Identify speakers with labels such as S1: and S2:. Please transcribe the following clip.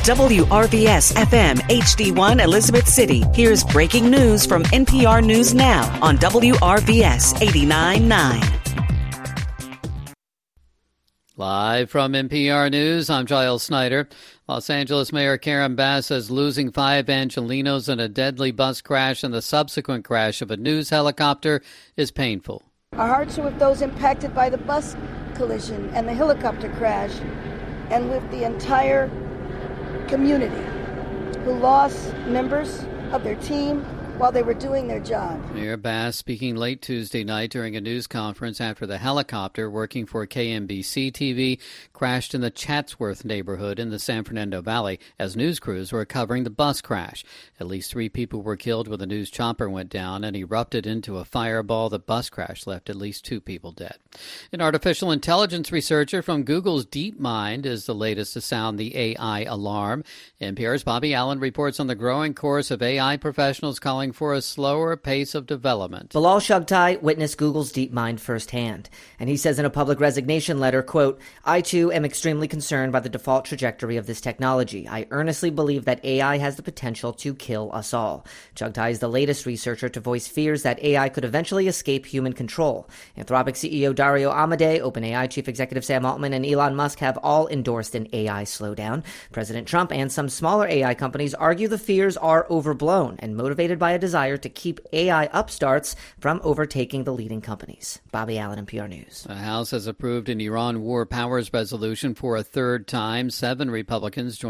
S1: WRVS FM HD1 Elizabeth City. Here's breaking news from NPR News Now on WRVS 89.9.
S2: Live from NPR News, I'm Giles Snyder. Los Angeles Mayor Karen Bass says losing 5 Angelenos in a deadly bus crash and the subsequent crash of a news helicopter is painful.
S3: Our hearts are with those impacted by the bus collision and the helicopter crash, and with the entire community who lost members of their team while they were doing their job.
S2: Mayor Bass speaking late Tuesday night during a news conference after the helicopter working for KMBC TV crashed in the Chatsworth neighborhood in the San Fernando Valley as news crews were covering the bus crash. At least 3 people were killed when the news chopper went down and erupted into a fireball. The bus crash left at least 2 people dead. An artificial intelligence researcher from Google's DeepMind is the latest to sound the AI alarm. NPR's Bobby Allen reports on the growing chorus of AI professionals calling for a slower pace of development.
S4: Bilal Shugtai witnessed Google's DeepMind firsthand, and he says in a public resignation letter, quote, "I too am extremely concerned by the default trajectory of this technology. I earnestly believe that AI has the potential to kill us all." Shugtai is the latest researcher to voice fears that AI could eventually escape human control. Anthropic CEO Dario Amodei, OpenAI Chief Executive Sam Altman, and Elon Musk have all endorsed an AI slowdown. President Trump and some smaller AI companies argue the fears are overblown and motivated by a desire to keep AI upstarts from overtaking the leading companies. Bobby Allen, NPR News.
S2: The House has approved an Iran war powers resolution for a third time. 7 Republicans joined